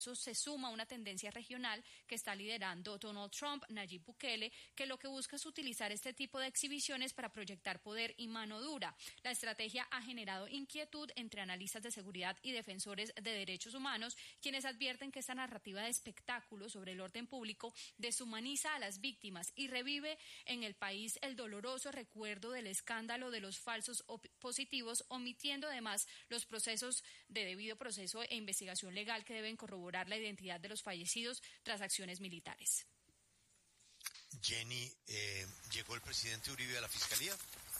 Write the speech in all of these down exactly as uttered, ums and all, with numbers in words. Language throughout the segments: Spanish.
Eso se suma a una tendencia regional que está liderando Donald Trump, Nayib Bukele, que lo que busca es utilizar este tipo de exhibiciones para proyectar poder y mano dura. La estrategia ha generado inquietud entre analistas de seguridad y defensores de derechos humanos, quienes advierten que esta narrativa de espectáculo sobre el orden público deshumaniza a las víctimas y revive en el país el doloroso recuerdo del escándalo de los falsos positivos, omitiendo además los procesos de debido proceso e investigación legal que deben corroborar la identidad de los fallecidos tras acciones militares. Jenny, eh, ¿llegó el presidente Uribe a la fiscalía?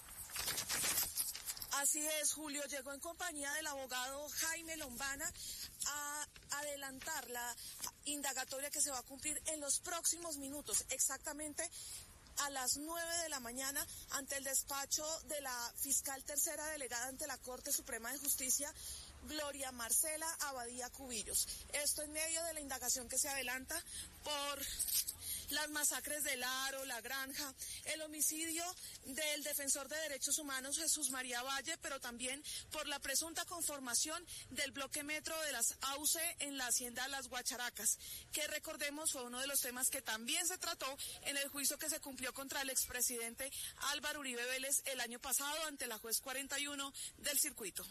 Así es, Julio, llegó en compañía del abogado Jaime Lombana a adelantar la indagatoria que se va a cumplir en los próximos minutos, exactamente a las nueve de la mañana, ante el despacho de la fiscal tercera delegada ante la Corte Suprema de Justicia, Gloria Marcela Abadía Cubillos. Esto en medio de la indagación que se adelanta por las masacres del Aro, La Granja, el homicidio del defensor de derechos humanos Jesús María Valle, pero también por la presunta conformación del bloque metro de las A U C en la hacienda Las Guacharacas, que recordemos fue uno de los temas que también se trató en el juicio que se cumplió contra el expresidente Álvaro Uribe Vélez el año pasado ante la juez cuarenta y uno del circuito.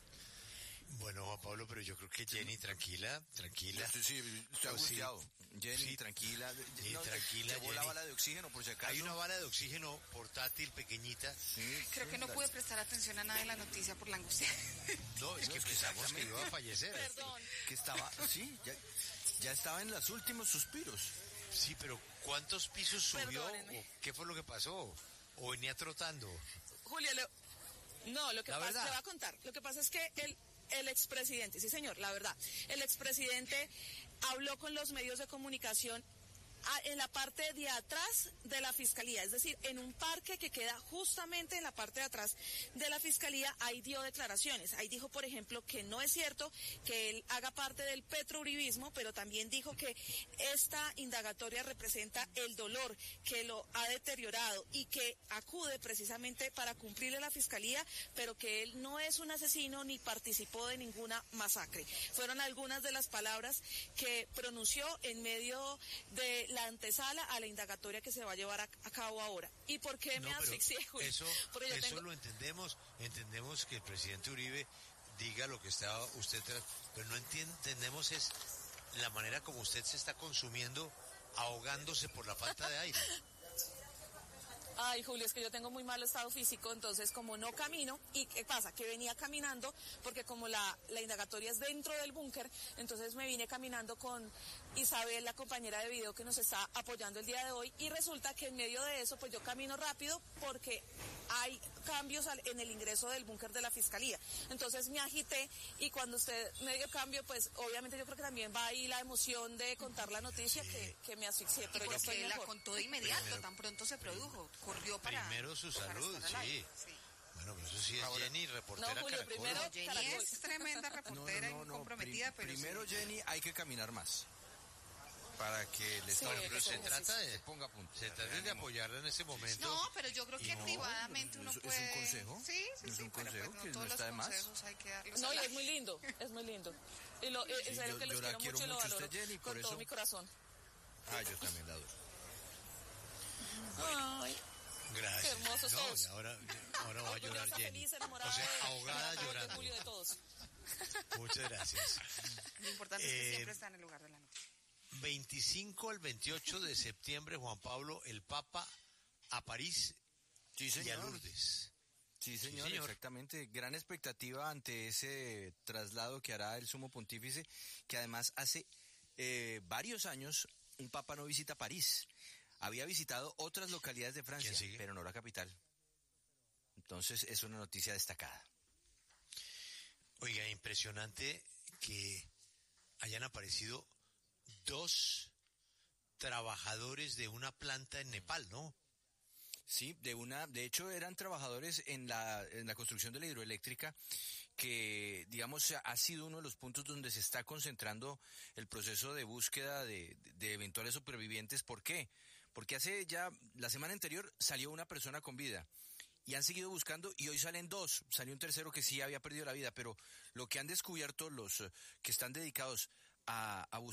Bueno, Juan Pablo, pero yo creo que Jenny, tranquila, tranquila. Sí, sí, estoy angustiado. Sí. Jenny, sí. tranquila. Sí, no, tranquila, Llevó la bala de oxígeno, por si acaso. Hay una bala de oxígeno portátil, pequeñita. Sí, Creo sí, que no dale. pude prestar atención a nada de la noticia por la angustia. No, es que pensamos que iba a fallecer. Perdón. Que estaba, sí, ya, ya estaba en los últimos suspiros. Sí, pero ¿cuántos pisos subió? Perdónenme. ¿Qué fue lo que pasó? ¿O venía trotando? Julio, le... no, lo que la pasa, verdad. le voy a contar. Lo que pasa es que el... El expresidente, sí señor, la verdad, el expresidente habló con los medios de comunicación en la parte de atrás de la fiscalía, es decir, en un parque que queda justamente en la parte de atrás de la fiscalía. Ahí dio declaraciones, ahí dijo, por ejemplo, que no es cierto que él haga parte del petrouribismo, pero también dijo que esta indagatoria representa el dolor que lo ha deteriorado y que acude precisamente para cumplirle a la fiscalía, pero que él no es un asesino ni participó de ninguna masacre. Fueron algunas de las palabras que pronunció en medio de la antesala a la indagatoria que se va a llevar a, a cabo ahora. ¿Y por qué me no, asfixié, Julio? Eso, Porque yo eso tengo... lo entendemos, entendemos que el presidente Uribe diga lo que está usted, pero no entendemos es la manera como usted se está consumiendo, ahogándose por la falta de aire. Ay, Julio, es que yo tengo muy mal estado físico, entonces como no camino, ¿y qué pasa? Que venía caminando, porque como la, la indagatoria es dentro del búnker, entonces me vine caminando con Isabel, la compañera de video que nos está apoyando el día de hoy, y resulta que en medio de eso, pues yo camino rápido porque hay cambios al, en el ingreso del búnker de la fiscalía. Entonces me agité, y cuando usted me dio cambio, pues obviamente yo creo que también va ahí la emoción de contar la noticia, sí. que, que me asfixié, pero ya estoy mejor. La contó de inmediato, Primero, tan pronto se produjo. Corrió para... Primero su salud, sí. sí. Bueno, pero eso sí es Ahora, Jenny, reportera no, Julio, Caracol. primero, Jenny Caracol. es tremenda reportera no, no, no, y comprometida, prim- pero Primero, sí. Jenny, hay que caminar más. Para que el Estado... Sí, pero se trata de... ponga punto. Se trata de apoyarla en ese momento. No, pero yo creo que no, privadamente uno ¿es, puede... ¿Es un consejo? Sí, sí, ¿Es sí, un pero consejo pues que no no todos está de los más? consejos hay que darlos No, al y es aire. muy lindo, es muy lindo. Y lo, es Sí, en serio yo- que los yo la quiero quiero mucho y lo mucho, valoro usted, Jenny, por con todo eso- mi corazón. Ah, yo también la adoro. Ay, Gracias. qué hermosos no, todos. y ahora, ahora va a llorar orgullosa, Jenny. feliz, enamorada O sea, de- ahogada de llorando. Julio, de todos. Muchas gracias. Lo importante es que Eh, siempre está en el lugar de la noticia. veinticinco al veintiocho de septiembre, Juan Pablo, el Papa a París Sí, y a señor. Lourdes. Sí, señor, señor. exactamente. Gran expectativa ante ese traslado que hará el Sumo Pontífice, que además hace eh, varios años un Papa no visita París. Había visitado otras localidades de Francia, ¿Quién sigue? pero no la capital. Entonces es una noticia destacada. Oiga, impresionante que hayan aparecido dos trabajadores de una planta en Nepal, ¿no? Sí, de una, de hecho eran trabajadores en la, en la construcción de la hidroeléctrica, que digamos ha sido uno de los puntos donde se está concentrando el proceso de búsqueda de, de eventuales supervivientes. ¿Por qué? Porque hace ya, la semana anterior salió una persona con vida. Y han seguido buscando y hoy salen dos. Salió un tercero que sí había perdido la vida, pero lo que han descubierto los uh, que están dedicados a, a buscar